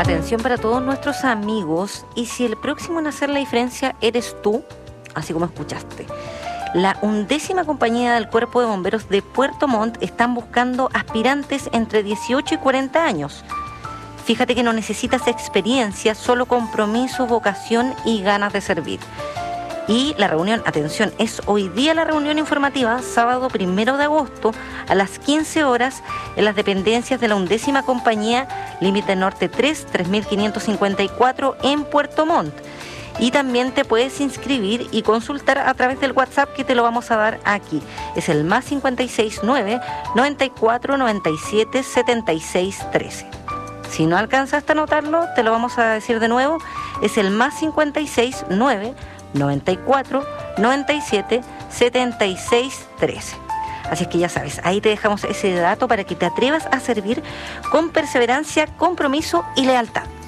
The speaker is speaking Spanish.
Atención para todos nuestros amigos, y si el próximo en hacer la diferencia eres tú, así como escuchaste. La 11ª compañía del Cuerpo de Bomberos de Puerto Montt están buscando aspirantes entre 18 y 40 años. Fíjate que no necesitas experiencia, solo compromiso, vocación y ganas de servir. Y la reunión, atención, es hoy día la reunión informativa, sábado 1 de agosto a las 15 horas en las dependencias de la 11ª compañía, límite norte 3, 3554 en Puerto Montt. Y también te puedes inscribir y consultar a través del WhatsApp que te lo vamos a dar aquí. Es el más 569 94 97 76 13. Si no alcanzaste a anotarlo, te lo vamos a decir de nuevo. Es el más 569 94 97 76 13. Así es que ya sabes, ahí te dejamos ese dato para que te atrevas a servir con perseverancia, compromiso y lealtad.